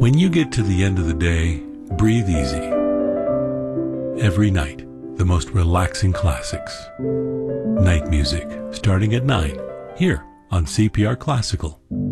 When you get to the end of the day, breathe easy. Every night, the most relaxing classics. Night music, starting at 9, here on CPR Classical.